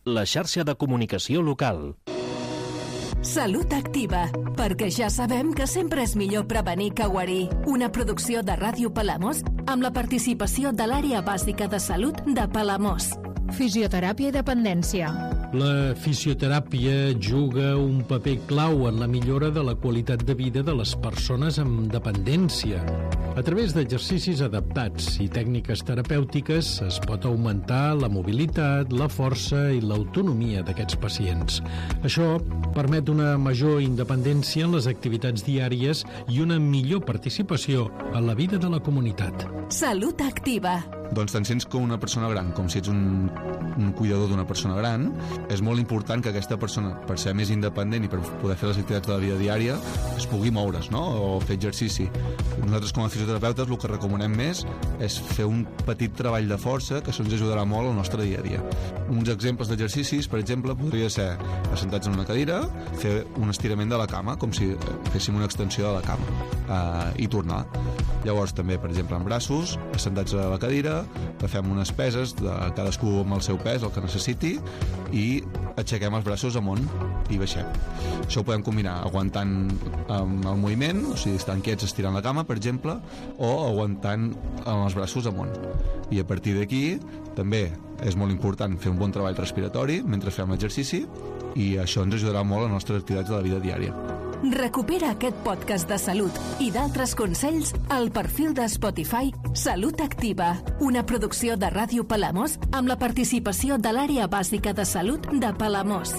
la xarxa de comunicació local. Salut Activa, perquè ja sabem que sempre és millor prevenir que guarir. Una producció de Ràdio Palamós amb la participació de l'Àrea Bàsica de Salut de Palamós. Fisioteràpia i dependència. La fisioteràpia juga un paper clau en la millora de la qualitat de vida de les persones amb dependència. A través d'exercicis adaptats i tècniques terapèutiques es pot augmentar la mobilitat, la força i l'autonomia d'aquests pacients. Això permet una major independència en les activitats diàries i una millor participació en la vida de la comunitat. Salut Activa. Doncs tant si ets com una persona gran com si ets un cuidador d'una persona gran, és molt important que aquesta persona, per ser més independent i per poder fer les activitats de la vida diària, es pugui moure's, no? O fer exercici. Nosaltres com a fisioterapeutes el que recomanem més és fer un petit treball de força que això ens ajudarà molt al nostre dia a dia. Uns exemples d'exercicis, per exemple, podria ser assentats en una cadira, fer un estirament de la cama, com si féssim una extensió de la cama, i tornar. Llavors també, per exemple, en braços, assentats a la cadira, fem unes peses de cadascú amb el seu pes, el que necessiti, i aixequem els braços amunt i baixem. Això ho podem combinar aguantant amb el moviment, o sigui, estant quiets estirant la cama, per exemple, o aguantant amb els braços amunt. I a partir d'aquí també és molt important fer un bon treball respiratori mentre fem l'exercici, i això ens ajudarà molt a les nostres activitats de la vida diària. Recupera aquest podcast de salut i d'altres consells al perfil de Spotify Salut Activa, una producció de Ràdio Palamós amb la participació de l'Àrea Bàsica de Salut de Palamós.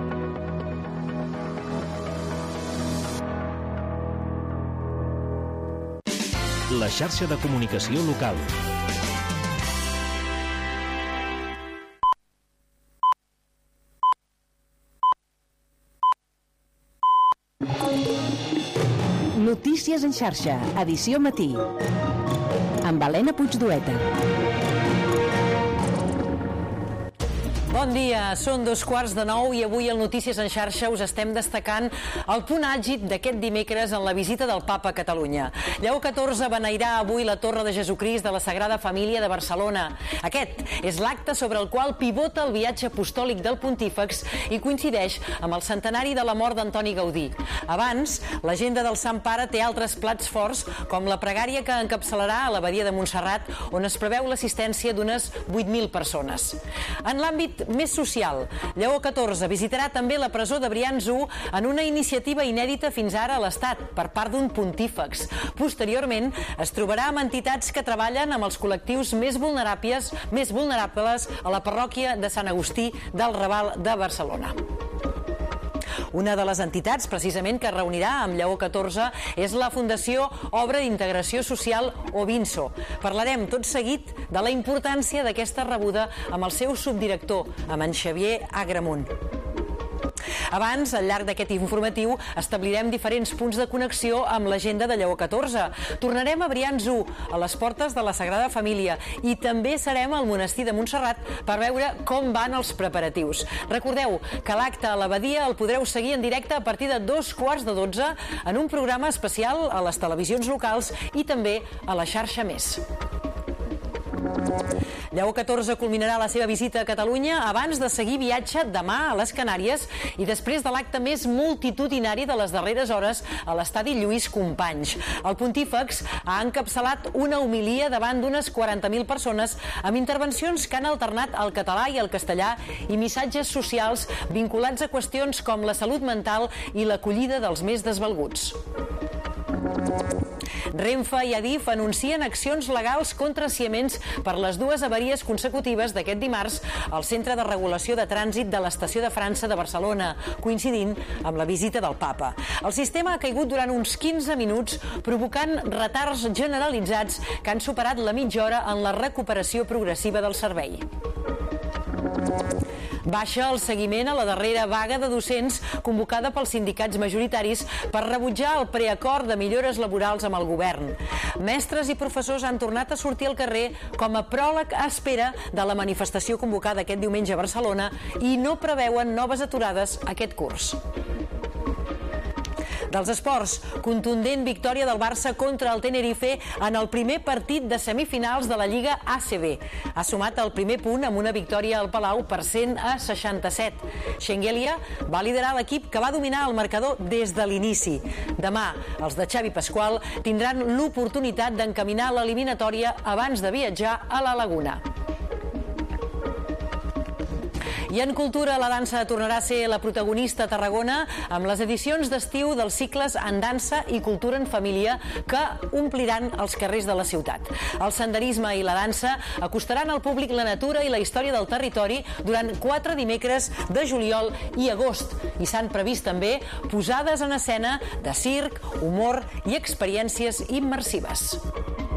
La xarxa de comunicació local. Notícies en xarxa, edició matí, amb Helena Puigdueta. Bon dia, són 8:45 i avui al Notícies en xarxa us estem destacant el punt àlgid d'aquest dimecres en la visita del Papa a Catalunya. Lleó XIV beneirà avui la Torre de Jesucrist de la Sagrada Família de Barcelona. Aquest és l'acte sobre el qual pivota el viatge apostòlic del pontífex i coincideix amb el centenari de la mort d'Antoni Gaudí. Abans, l'agenda del Sant Pare té altres plats forts, com la pregària que encapçalarà a l'abadia de Montserrat, on es preveu l'assistència d'unes 8.000 persones. En l'àmbit més social, Lleó XIV visitarà també la presó de Brians-I en una iniciativa inèdita fins ara a l'Estat per part d'un pontífex. Posteriorment, es trobarà amb entitats que treballen amb els col·lectius més vulnerables a la parròquia de Sant Agustí del Raval de Barcelona. Una de les entitats, precisament, que es reunirà amb Lleó XIV és la Fundació Obra d'Integració Social Ovinso. Parlarem tot seguit de la importància d'aquesta rebuda amb el seu subdirector, amb en Xavier Agramunt. Abans, al llarg d'aquest informatiu, establirem diferents punts de connexió amb l'agenda de Lleó XIV. Tornarem a Brians-I, a les portes de la Sagrada Família, i també serem al monestir de Montserrat per veure com van els preparatius. Recordeu que l'acte a l'abadia el podreu seguir en directe a partir de 11:45 en un programa especial a les televisions locals i també a la xarxa Més. Lleó XIV culminarà la seva visita a Catalunya abans de seguir viatge demà a les Canàries i després de l'acte més multitudinari de les darreres hores a l'estadi Lluís Companys. El pontífex ha encapçalat una homilia davant d'unes 40.000 persones amb intervencions que han alternat el català i el castellà i missatges socials vinculats a qüestions com la salut mental i l'acollida dels més desvalguts. Renfe i Adif anuncien accions legals contra Siemens per les dues avaries consecutives d'aquest dimarts al Centre de Regulació de Trànsit de l'Estació de França de Barcelona, coincidint amb la visita del Papa. El sistema ha caigut durant uns 15 minuts, provocant retards generalitzats que han superat la mitja hora en la recuperació progressiva del servei. Baixa el seguiment a la darrera vaga de docents convocada pels sindicats majoritaris per rebutjar el preacord de millores laborals amb el govern. Mestres i professors han tornat a sortir al carrer com a pròleg a espera de la manifestació convocada aquest diumenge a Barcelona i no preveuen noves aturades aquest curs. Dels esports, contundent victòria del Barça contra el Tenerife en el primer partit de semifinals de la Lliga ACB. Ha sumat el primer punt amb una victòria al Palau per 100-67. Schengelia va liderar l'equip que va dominar el marcador des de l'inici. Demà, els de Xavi Pasqual tindran l'oportunitat d'encaminar l'eliminatòria abans de viatjar a la Laguna. I en cultura, la dansa tornarà a ser la protagonista a Tarragona amb les edicions d'estiu dels cicles en dansa i cultura en família que ompliran els carrers de la ciutat. El senderisme i la dansa acostaran al públic la natura i la història del territori durant 4 dimecres de juliol i agost. I s'han previst també posades en escena de circ, humor i experiències immersives.